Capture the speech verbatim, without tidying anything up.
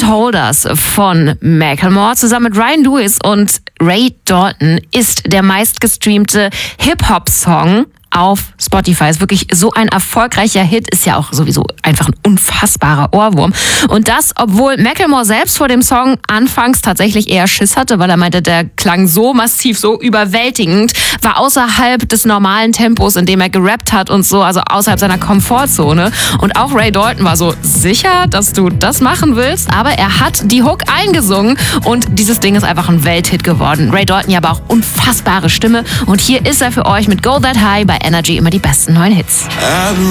and Hold Us von Macklemore zusammen mit Ryan Lewis und Ray Dalton ist der meistgestreamte Hip-Hop-Song auf Spotify. Ist wirklich so ein erfolgreicher Hit, ist ja auch sowieso einfach ein unfassbarer Ohrwurm. Und das, obwohl Macklemore selbst vor dem Song anfangs tatsächlich eher Schiss hatte, weil er meinte, der klang so massiv, so überwältigend, war außerhalb des normalen Tempos, in dem er gerappt hat und so, also außerhalb seiner Komfortzone. Und auch Ray Dalton war so, sicher, dass du das machen willst? Aber er hat die Hook eingesungen und dieses Ding ist einfach ein Welthit geworden. Ray Dalton ja aber auch unfassbare Stimme und hier ist er für euch mit Go That High bei Energy immer die besten neuen Hits.